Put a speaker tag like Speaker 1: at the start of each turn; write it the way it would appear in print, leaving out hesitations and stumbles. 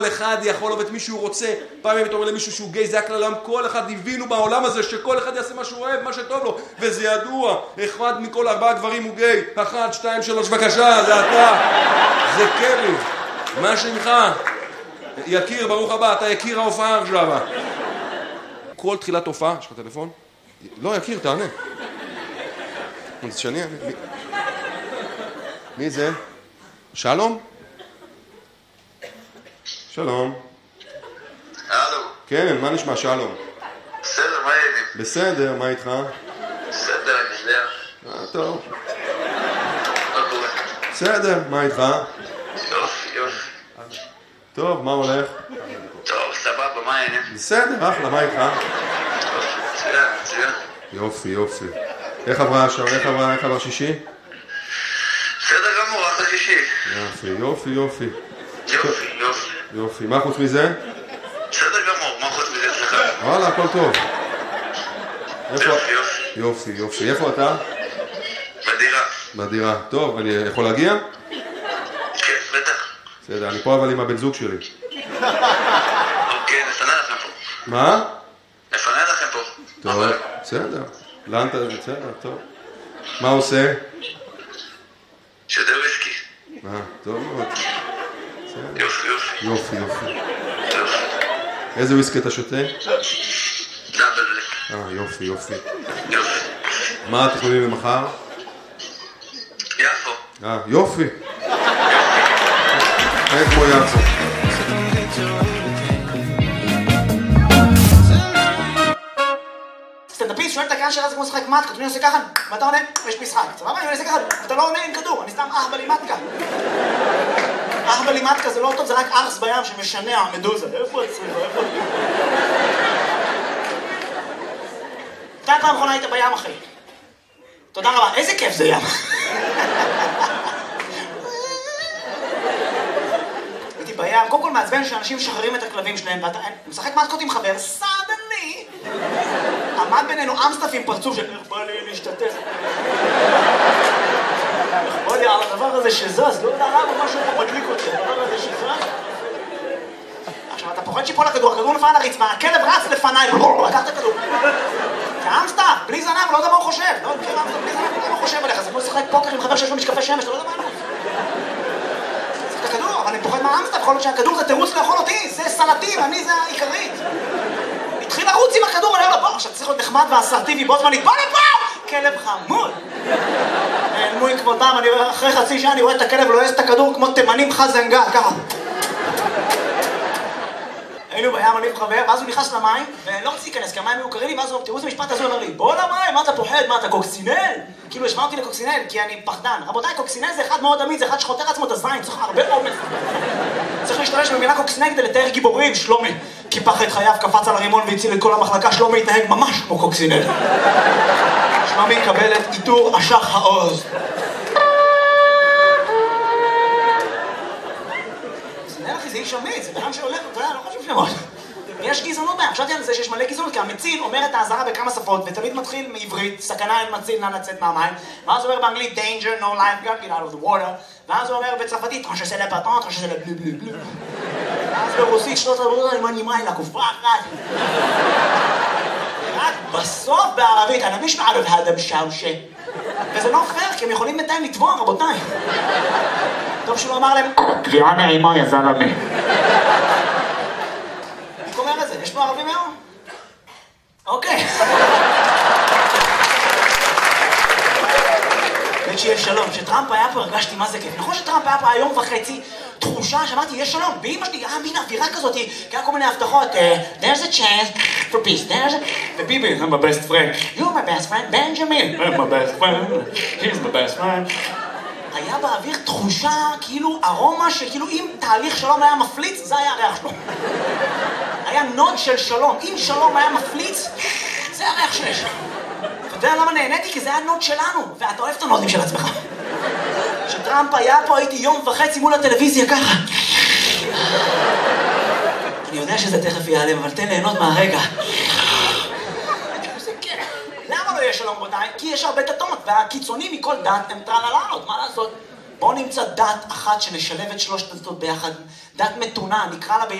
Speaker 1: כל אחד יכול לעבוד את מי שהוא רוצה. פעם אם אתה אומר למישהו שהוא גיי, זה הכלל העולם. כל אחד הבינו בעולם הזה שכל אחד יעשה מה שהוא אוהב, מה שטוב לו. וזה ידוע. אחד מכל 4 גברים הוא גיי. 1, 2, 3, בבקשה, זה אתה. זה קרי. מה שמך? יקיר, ברוך הבא, אתה יקיר ההופעה עכשיו. כל תחילת הופעה, יש לך טלפון? לא, יקיר, תענה. אז שאני... מי זה? שלום? שלום.
Speaker 2: הלו.
Speaker 1: כן, מה נשמע, שלום?
Speaker 2: בסדר, מה העניינים?
Speaker 1: בסדר, מה איתך?
Speaker 2: בסדר, אני יודע.
Speaker 1: טוב.
Speaker 2: מה קורה?
Speaker 1: בסדר, מה איתך?
Speaker 2: יופי, יופי.
Speaker 1: טוב, מה הולך?
Speaker 2: טוב, סבבה, מה העניינים?
Speaker 1: בסדר, אחלה, מה איתך?
Speaker 2: מצוין, מצוין.
Speaker 1: יופי, יופי. איך עברה השעה? איך עבר שישי?
Speaker 2: בסדר גמור, אחלה שישי.
Speaker 1: יופי, יופי, יופי.
Speaker 2: יופי, יופי.
Speaker 1: יופי, מה חוץ מזה?
Speaker 2: בסדר גמור, מה חוץ מזה אצלך?
Speaker 1: וואלה, הכל טוב.
Speaker 2: יופי, יופי.
Speaker 1: יופי, יופי. איפה אתה?
Speaker 2: בדירה.
Speaker 1: בדירה. טוב, אני יכול להגיע?
Speaker 2: כן, בטח.
Speaker 1: בסדר, אני פה אבל עם הבן זוג שלי.
Speaker 2: אוקיי, נפנה לכם פה.
Speaker 1: מה?
Speaker 2: נפנה לכם פה.
Speaker 1: טוב, בסדר. לאן אתה... בסדר, טוב. מה עושה?
Speaker 2: שותה וויסקי.
Speaker 1: טוב מאוד.
Speaker 2: יופי, יופי.
Speaker 1: יופי, יופי.
Speaker 2: יופי.
Speaker 1: איזה וויסקי אתה שותה?
Speaker 2: דאבל בלק.
Speaker 1: יופי, יופי.
Speaker 2: יופי.
Speaker 1: מה התכנונים למחר?
Speaker 2: יפו.
Speaker 1: יופי. אין כמו יפו.
Speaker 3: סטנדאפיסט שואל את הקהל שלה זה כמו לשחק מתקה, אני עושה ככה, ואתה עונה, יש משחק. סבבה? אני עושה ככה, אתה לא עונה עם כדור, אני סתם בלימטקה. בלימטקה זה לא טוב, זה רק ארס בים שמשנע מדוזה. איפה הצריבה? איפה? אתה פעם אחרונה היית בים, אחי. תודה רבה, איזה כיף זה ים. הייתי בים, קודם כל מעצבן שאנשים משחררים את הכלבים שלהם, ואתה משחק מתקות עם חבר, סדני. עמד בינינו אמסטף עם פרצוף של איך בא לי להשתתף. בוא לי על הדבר הזה שזז, לא יודע למה משהו פה מדליק אותי, הדבר הזה שזז. עכשיו אתה פוחד שיפול הכדור, הכדור נפל על הרצפה, הכלב רץ לפניי, לקח את הכדור. זה אמסטף, בלי זנב, לא יודע מה הוא חושב. לא, מכיר אמסטף, בלי זנב, לא יודע מה הוא חושב עליך, זה כמו לשחק פוקר עם חבר שיש לו משקפי שמש, אתה לא יודע מה הוא. זה הכדור, אבל אני פוחד מהאמסטף, יכול להיות שהכדור זה תירוץ לאכול אותי, זה סלטים, אני זה העיקרית. התחיל לרוץ עם הכדור, אני אומר לו, בוא, עכשיו צריך להיות נחמד ואסרטיבי, בו זמנית, בוא לפה! כלב חמוד! נעלמו עם כבודם, אחרי חצי שעה אני רואה את הכלב לועס את הכדור כמו תימנים חזנגה, ככה. היינו בים, אני וחבר, ואז הוא נכנס למים, ולא רציתי להיכנס, כי המים היו קרים לי, ואז הוא, תראו איזה משפט הזה, הוא אומר לי, בוא למים, מה אתה פוחד? מה אתה קוקסינל? כאילו השווה אותי לקוקסינל, כי אני פחדן. רבותיי, קוקסינל זה אחד מאוד עמיד, זה אחד שחותר עצמו את הזין, צריך הרבה אומץ. צריך להשתמש במילה קוקסינל כדי לתאר גיבורים, שלומי. קיפח את חייו, קפץ על הרימון והציל את כל המחלקה, שלומי התנהג ממש כמו קוקסינל. שלומי יקבל את עיטור אשח העוז. קוקסינל אחי, זה איש אמיץ, זה בן שהולך, אתה יודע, לא חשוב שמות. יש גזענות בהם, חשבתי על זה שיש מלא גזענות, כי המציל אומר את האזהרה בכמה שפות, ותמיד מתחיל מעברית, סכנה אין מציל, נא לצאת מהמים, ואז הוא אומר באנגלית, danger, no life, get out of the water, ואז הוא אומר בצרפתית, טרנשה זה לפטון, טרנשה זה לבלו בלו בלו. ואז ברוסית, שנות עבודה, עם הנימיים לקופה אחת. רק בסוף בערבית, אני משמע עליו האדם שאושה. וזה לא פייר, כי הם יכולים בינתיים לתבוע, רבותיי. טוב שהוא אמר להם, תביעה נעימה יא זלמה. איך אומר לזה? יש פה ערבים היום? אוקיי. באמת שיש שלום. כשטראמפ היה פה הרגשתי מה זה כיף. נכון שטראמפ היה פה היום וחצי תחושה שאמרתי יש שלום. באמא שלי מין אווירה כזאת, כי היה כל מיני הבטחות. There's a chance for peace. וביבי, I'm my best friend. You're my best friend, Benjamin. I'm my best friend. He's my best friend. היה באוויר תחושה, כאילו ארומה שכאילו אם תהליך שלום היה מפליץ, זה היה הריח שלו. היה נוד של שלום. אם שלום היה מפליץ, זה הריח שיש. אתה יודע למה נהניתי? כי זה היה נוד שלנו, ואתה אוהב את הנודים של עצמך. כשטראמפ היה פה הייתי יום וחצי מול הטלוויזיה ככה. אני יודע שזה תכף ייעלם, אבל תן ליהנות מהרגע. למה לא יש שלום בוודאי? כי יש הרבה דתות, והקיצונים מכל דת הם טרללות, מה לעשות? בואו נמצא דת אחת שנשלב את שלושת הדתות ביחד, דת מתונה, נקרא לה